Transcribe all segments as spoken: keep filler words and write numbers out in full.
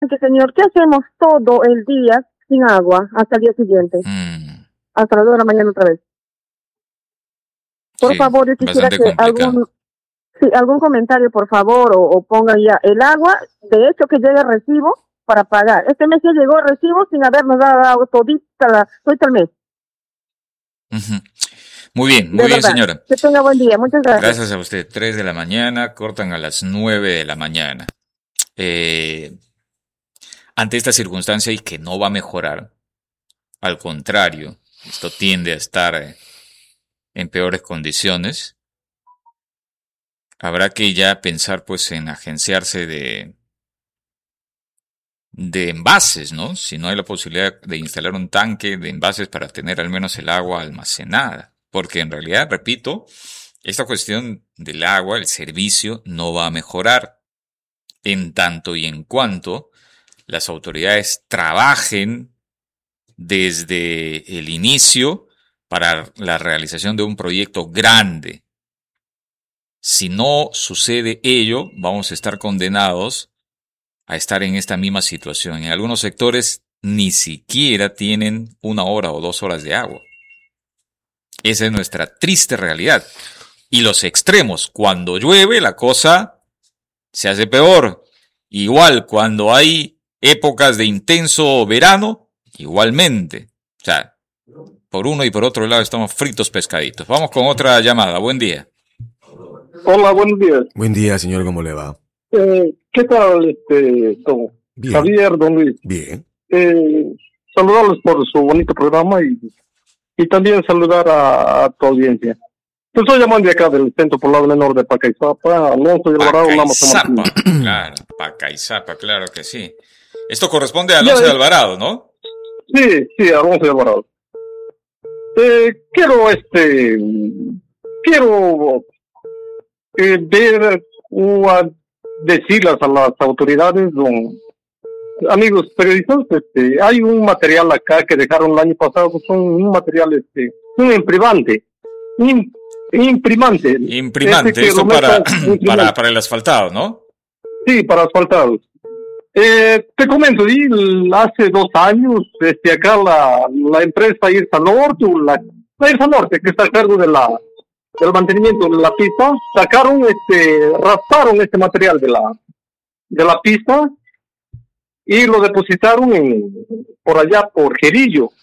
Que, señor, ¿qué hacemos todo el día sin agua hasta el día siguiente? Mm. Hasta las dos de la mañana otra vez. Por Sí, favor, yo quisiera que complicado. algún, sí, algún comentario, por favor, o, o pongan ya el agua, de hecho que llegue recibo para pagar. Este mes ya llegó recibo sin habernos dado todita la, todita el mes. Uh-huh. Muy bien, muy de bien, verdad. señora. Que tenga buen día, muchas gracias. Gracias a usted. Tres de la mañana, cortan a las nueve de la mañana. Eh, ante esta circunstancia y que no va a mejorar, al contrario, esto tiende a estar eh, en peores condiciones, habrá que ya pensar pues en agenciarse de, de envases, ¿no? Si no hay la posibilidad de instalar un tanque de envases para tener al menos el agua almacenada. Porque en realidad, repito, esta cuestión del agua, el servicio, no va a mejorar en tanto y en cuanto las autoridades trabajen desde el inicio para la realización de un proyecto grande. Si no sucede ello, vamos a estar condenados a estar en esta misma situación. En algunos sectores ni siquiera tienen una hora o dos horas de agua. Esa es nuestra triste realidad. Y los extremos, cuando llueve la cosa se hace peor. Igual cuando hay épocas de intenso verano, igualmente. O sea, por uno y por otro lado estamos fritos pescaditos. Vamos con otra llamada. Buen día. Hola, buenos días. Buen día, señor, ¿cómo le va? Eh, ¿Qué tal, este, don Bien. Javier, don Luis? Bien. Eh, saludarlos por su bonito programa y, y también saludar a, a tu audiencia. Yo estoy llamando de acá del Centro Poblado Menor de Pacaizapa, Alonso y Alvarado, Pacaizapa, claro, Pacaizapa, claro que sí. Esto corresponde a Alonso Ya, de Alvarado, ¿no? Sí, sí, Alonso y Alvarado. Eh, quiero, este, quiero eh, ver o a decirles a las autoridades, don, amigos periodistas, este, hay un material acá que dejaron el año pasado, son un material, este, un imprimante, un imprimante. Imprimante, esto para, para, para el asfaltado, ¿no? Sí, para asfaltados. Eh, te comento, y hace dos años, este, acá la, la empresa Irsa Norte, la, la Irsa Norte, que está a cargo de la, del mantenimiento de la pista, sacaron, este, rasparon este material de la, de la pista y lo depositaron en, por allá, por Jerillo.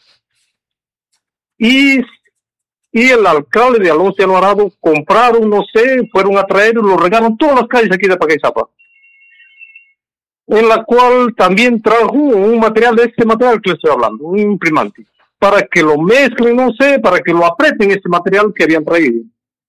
Y, y el alcalde de Alonso y Alvarado compraron, no sé, fueron a traer y lo regaron todas las calles aquí de Pacaizapa. En la cual también trajo un material de este material que les estoy hablando, un imprimante, para que lo mezclen, no sé, para que lo aprieten este material que habían traído.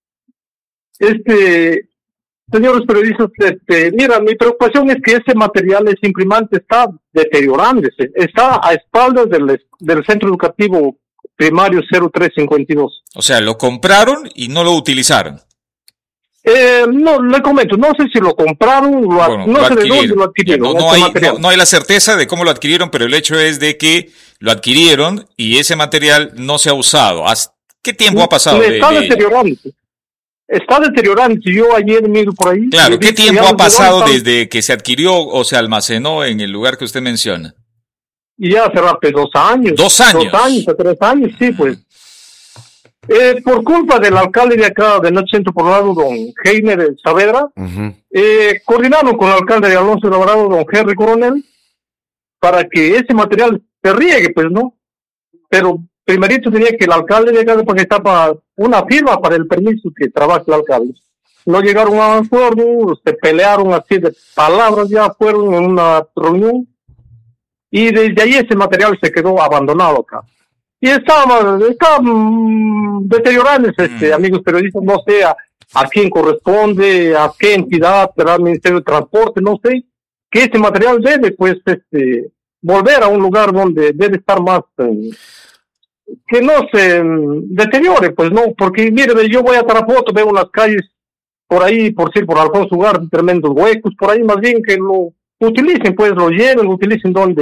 Este, señores periodistas, este, mira, mi preocupación es que ese material, ese imprimante está deteriorándose, está a espaldas del, del centro educativo primario cero tres cincuenta y dos. O sea, lo compraron y no lo utilizaron. Eh, no, le comento, no sé si lo compraron, lo, Bueno, no lo sé de dónde lo adquirieron. No, no, hay, no, no hay la certeza de cómo lo adquirieron, pero el hecho es de que lo adquirieron y ese material no se ha usado. ¿Qué tiempo ha pasado? Le está de, de deteriorando. Está deteriorando. Yo ayer miro por ahí. Claro, ¿qué tiempo ha pasado desde que se adquirió o se almacenó en el lugar que usted menciona? Y ya hace rápido dos años. Dos años. Dos años, tres años, sí, pues. Eh, por culpa del alcalde de acá, del Centro Poblado, don Heiner Saavedra, uh-huh. eh, coordinaron con el alcalde de Alonso de Alvarado, don Henry Coronel, para que ese material se riegue, pues, ¿no? Pero primerito tenía que el alcalde de acá de Pacaizapa una firma para el permiso que trabaje el alcalde. No llegaron a un acuerdo, se pelearon así de palabras, ya fueron en una reunión, y desde ahí ese material se quedó abandonado acá. Y está, está mmm, deteriorándose, este, mm. amigos periodistas, no sé a, a quién corresponde, a qué entidad, será el Ministerio de Transporte, no sé, que este material debe, pues, este, volver a un lugar donde debe estar más, eh, que no se um, deteriore, pues, no, porque, mire, yo voy a Tarapoto, veo unas calles por ahí, por decir, por Alfonso Ugarte, tremendos huecos, por ahí, más bien que lo utilicen, pues, lo lleven, lo utilicen donde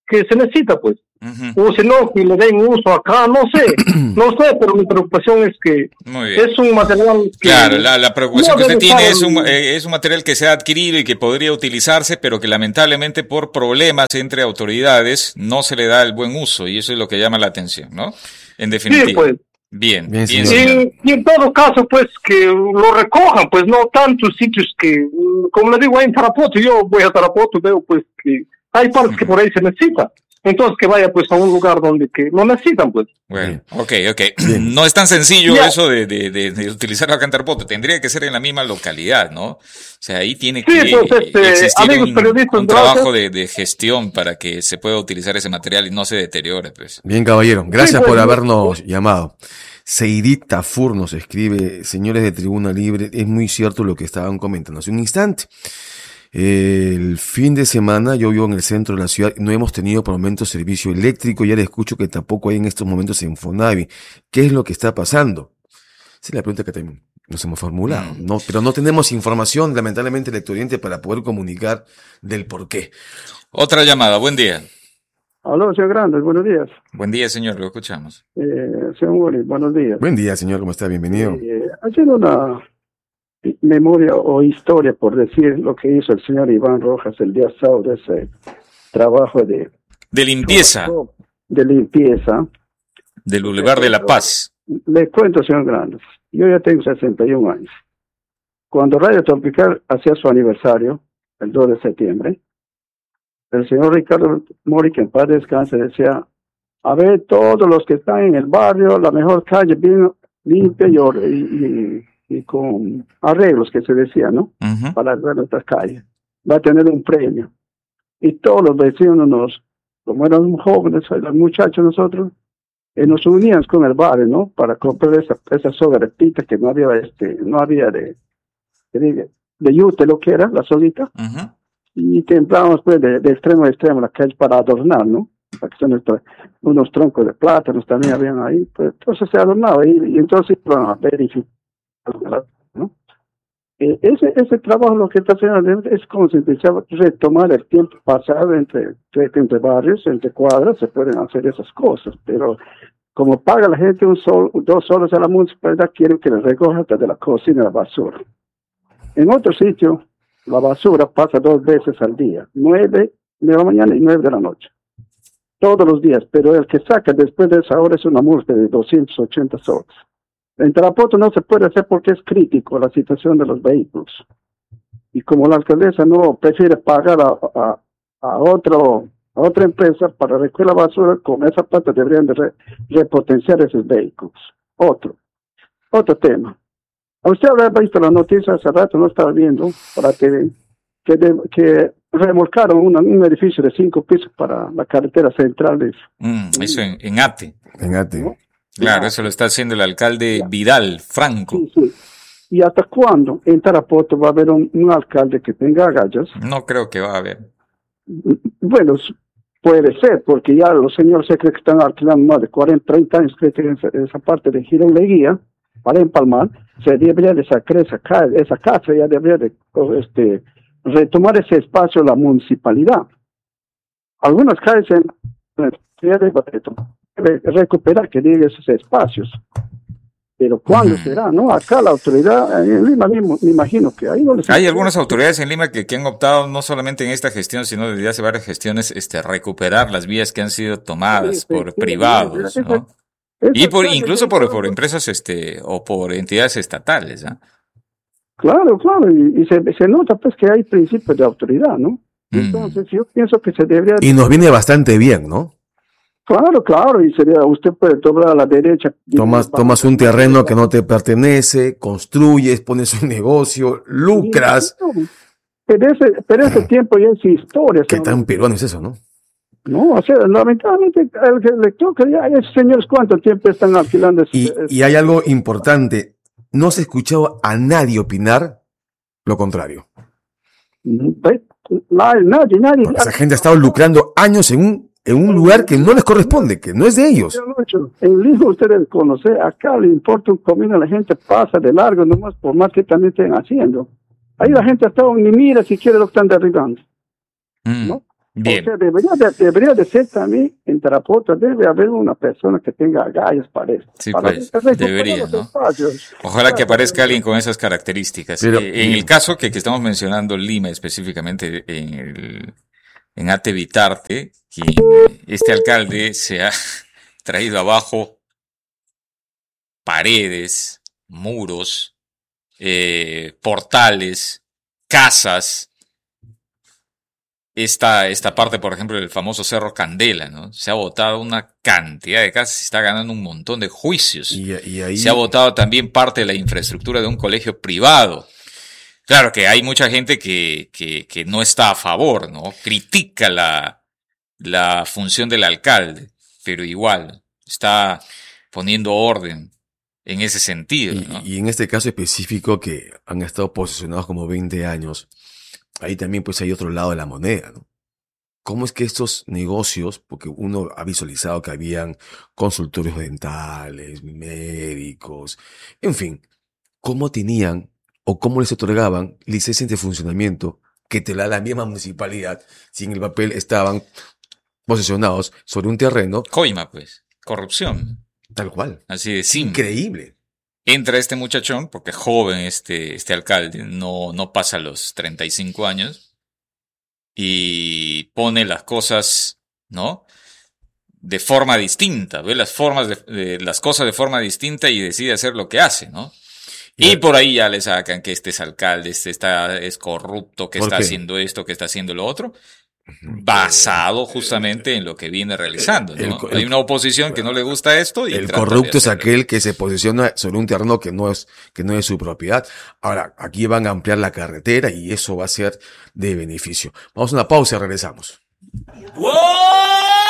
que se necesita, pues. Uh-huh. O si no, que le den uso acá, no sé, no sé, pero mi preocupación es que es un material que... Claro, la, la preocupación no que usted tiene estar... es un, eh, es un material que se ha adquirido y que podría utilizarse, pero que lamentablemente por problemas entre autoridades no se le da el buen uso, y eso es lo que llama la atención, ¿no? En definitiva. Sí, pues. Bien, bien, bien, y, y en todo caso, pues, que lo recojan, pues, no tantos sitios que, como le digo, ahí en Tarapoto, yo voy a Tarapoto, veo, pues, que hay partes que por ahí se necesita. Entonces que vaya pues a un lugar donde que lo necesitan, pues. Bueno, ok, ok. No es tan sencillo yeah. eso de, de, de, de utilizar la Tarapoto. Tendría que ser en la misma localidad, ¿no? O sea, ahí tiene que sí, pues, este, existir amigos un, periodistas, un trabajo de, de gestión para que se pueda utilizar ese material y no se deteriore, pues. Bien, caballero. Gracias sí, pues, por habernos sí. llamado. Seidit Tafur nos escribe, señores de Tribuna Libre, es muy cierto lo que estaban comentando hace un instante. El fin de semana yo vivo en el centro de la ciudad, no hemos tenido por momentos servicio eléctrico, ya le escucho que tampoco hay en estos momentos en Fonavi. ¿Qué es lo que está pasando? Esa es la pregunta que también nos hemos formulado, ¿no? Pero no tenemos información, lamentablemente, electorriente para poder comunicar del por qué. Otra llamada, buen día. Aló, señor Grandes, buenos días. Buen día, señor, lo escuchamos. Eh, señor Mori, buenos días. Buen día, señor, ¿cómo está? Bienvenido. Eh, haciendo una memoria o historia, por decir lo que hizo el señor Iván Rojas el día sábado, ese trabajo de... De limpieza. De limpieza. Del Boulevard de la Paz. Le cuento, señor Grandes, yo ya tengo sesenta y un años. Cuando Radio Tropical hacía su aniversario, el dos de septiembre, el señor Ricardo Mori, que en paz descanse, decía, a ver, todos los que están en el barrio, la mejor calle bien limpia y, y, y con arreglos, que se decía, ¿no? Uh-huh. Para arreglar nuestras calles. Va a tener un premio. Y todos los vecinos, nos, como éramos jóvenes, los muchachos nosotros, eh, nos uníamos con el barrio, ¿no? Para comprar esa, esa soga de pita que no había, este, no había de, de, de yute, lo que era, la soguita. Uh-huh. Y templábamos pues de, de extremo a extremo la calle para adornar, ¿no? Para que son estos, unos troncos de plátanos también habían ahí, pues entonces se adornaba y, y entonces iban a verificar, ¿no? Eh, ese, ese trabajo lo que está haciendo es como si empezaba a retomar el tiempo pasado entre, entre barrios, entre cuadras, se pueden hacer esas cosas, pero como paga la gente un sol, dos soles a la municipalidad, quieren que les recoja desde la cocina la basura. En otro sitio, la basura pasa dos veces al día, nueve de la mañana y nueve de la noche. Todos los días, pero el que saca después de esa hora es una multa de doscientos ochenta soles. En Tarapoto no se puede hacer porque es crítico la situación de los vehículos. Y como la alcaldesa no prefiere pagar a, a, a, otro, a otra empresa para recoger la basura, con esa plata deberían de re, repotenciar esos vehículos. Otro, otro tema. A usted habrá visto la noticia hace rato, no estaba viendo, para que, que, de, que remolcaron una, un edificio de cinco pisos para la carretera central. De, mm, eso en, en Ate. En Ate. ¿No? Claro, eso lo está haciendo el alcalde ya. Vidal Franco. Sí, sí. ¿Y hasta cuándo en Tarapoto va a haber un, un alcalde que tenga agallas? No creo que va a haber. Bueno, puede ser, porque ya los señores se creen que están alquilando más de cuarenta, treinta años, creo que en esa, en esa parte de Girón Leguía, para empalmar, se debería de sacar esa, esa casa, ya debería de este, retomar ese espacio la municipalidad. Algunas calles en debe recuperar, que diga esos espacios. Pero ¿cuándo uh-huh. será? ¿No? Acá la autoridad, en Lima mismo, me imagino que ahí no les... Hay algunas autoridades en Lima que, que han optado no solamente en esta gestión, sino desde hace varias gestiones, este, recuperar las vías que han sido tomadas sí, por sí, privados, sí, ¿no? Esa, y por incluso por, por empresas este o por entidades estatales, ¿eh? Claro, claro, y, y se, se nota pues que hay principios de autoridad, ¿no? Entonces mm. yo pienso que se debería... Y nos viene bastante bien, ¿no? Claro, claro, y sería, usted puede doblar a la derecha. Tomas, tomas un terreno que no te pertenece, construyes, pones un negocio, lucras. Sí, pero ese, pero ese tiempo ya es historia. ¿Qué tan peruano es eso, no? No, o sea, lamentablemente el lector que ya esos señores cuánto tiempo están alquilando. Y, ese, y hay algo importante, no se ha escuchado a nadie opinar lo contrario. Nadie, nadie, nadie. Esa gente ha estado lucrando años en un en un lugar que no les corresponde, que no es de ellos. En Lima ustedes conocen, acá le importa un comino, la gente pasa de largo nomás, por más que también estén haciendo. Ahí la gente hasta ni mira si quiere lo que están derribando, mm. ¿no? Bien. O sea, debería de, debería de ser también en Tarapoto, debe haber una persona que tenga agallas para eso. Sí, para pues, recuperar debería, los ¿no? espacios. Ojalá que Claro, aparezca alguien con esas características. Pero- Eh, en el caso que, que estamos mencionando Lima específicamente, en el, en Ate Bitarte, quien, este alcalde se ha traído abajo paredes, muros, eh, portales, casas. Esta, esta parte, por ejemplo, del famoso Cerro Candela, ¿no? Se ha botado una cantidad de casas, se está ganando un montón de juicios. Y, y ahí... Se ha botado también parte de la infraestructura de un colegio privado. Claro que hay mucha gente que, que, que no está a favor, ¿no? Critica la, la función del alcalde, pero igual está poniendo orden en ese sentido, ¿no? Y, y en este caso específico que han estado posicionados como veinte años, ahí también pues hay otro lado de la moneda, ¿no? ¿Cómo es que estos negocios, porque uno ha visualizado que habían consultorios dentales, médicos, en fin, cómo tenían o cómo les otorgaban licencias de funcionamiento que te la da la misma municipalidad si en el papel estaban posicionados sobre un terreno Coima, pues. Corrupción. tal cual? Así de simple. Increíble. Entra este muchachón, porque es joven este, este alcalde, no, no pasa los treinta y cinco años, y pone las cosas, ¿no? De forma distinta, ve las formas de, de las cosas de forma distinta y decide hacer lo que hace, ¿no? Y por ahí ya le sacan que este es alcalde, este está, es corrupto, que ¿Por está qué? haciendo esto, que está haciendo lo otro, basado justamente en lo que viene realizando, ¿no? El co- Hay el- una oposición que no le gusta esto y El trata de corrupto es hacerlo. aquel que se posiciona sobre un terreno que no es, que no es su propiedad. Ahora, aquí van a ampliar la carretera y eso va a ser de beneficio. Vamos a una pausa y regresamos. ¡Wow!